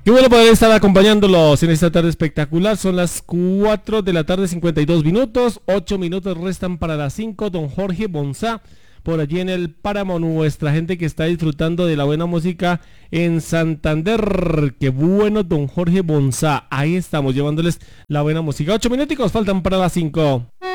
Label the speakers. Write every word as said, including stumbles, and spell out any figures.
Speaker 1: Qué bueno poder estar acompañándolos en esta tarde espectacular. Son las cuatro de la tarde, cincuenta y dos minutos. ocho minutos restan para las cinco. Don Jorge Bonzá, por allí en el Páramo, nuestra gente que está disfrutando de la buena música en Santander. Qué bueno, don Jorge Bonzá. Ahí estamos llevándoles la buena música. ocho minuticos faltan para las cinco.